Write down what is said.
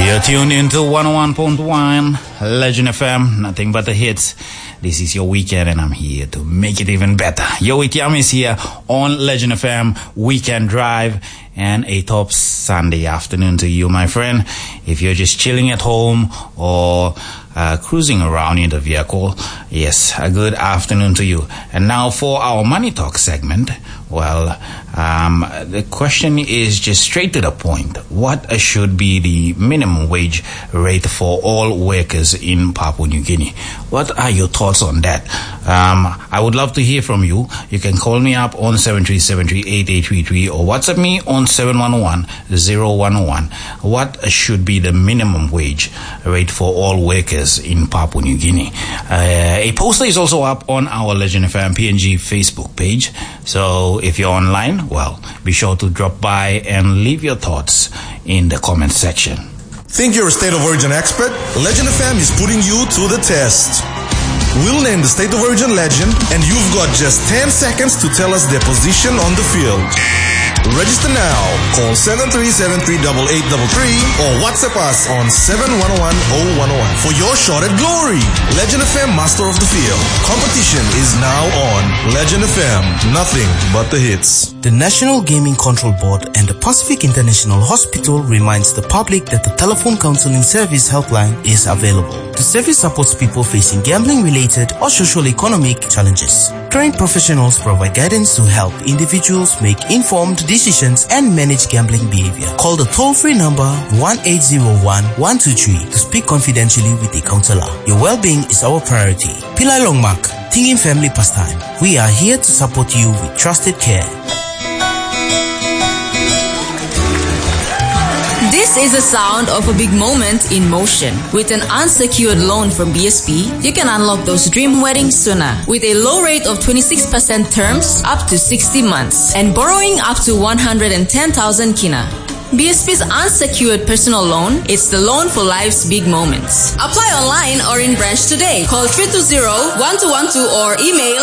You're tuned into 101.1 Legend FM, nothing but the hits. This is your weekend and I'm here to make it even better. Yo, Yami is here on Legend FM Weekend Drive, and a top Sunday afternoon to you, my friend. If you're just chilling at home or cruising around in the vehicle, yes, a good afternoon to you. And now for our Money Talk segment, well, the question is just straight to the point. What should be the minimum wage rate for all workers in Papua New Guinea? What are your thoughts on that? I would love to hear from you. You can call me up on 73738833 or WhatsApp me on 711-011. What should be the minimum wage rate for all workers in Papua New Guinea? A poster is also up on our Legend FM PNG Facebook page. So if you're online, well, be sure to drop by and leave your thoughts in the comment section. Think you're a state of origin expert? Legend FM is putting you to the test. We'll name the state of origin legend, and you've got just 10 seconds to tell us their position on the field. Register now. Call 73738833 or WhatsApp us on 711-0111 for your shot at glory. Legend FM Master of the Field. Competition is now on. Legend FM, nothing but the hits. The National Gaming Control Board and the Pacific International Hospital reminds the public that the telephone counseling service helpline is available. The service supports people facing gambling-related or social-economic challenges. Trained professionals provide guidance to help individuals make informed decisions and manage gambling behavior. Call the toll-free number 1-801-123 to speak confidentially with a counselor. Your well-being is our priority. Pillai Longmak, Tingin Family Pastime. We are here to support you with trusted care. This is the sound of a big moment in motion. With an unsecured loan from BSP, you can unlock those dream weddings sooner. With a low rate of 26% terms up to 60 months and borrowing up to 110,000 kina. BSP's unsecured personal loan is the loan for life's big moments. Apply online or in branch today. Call 320-1212 or email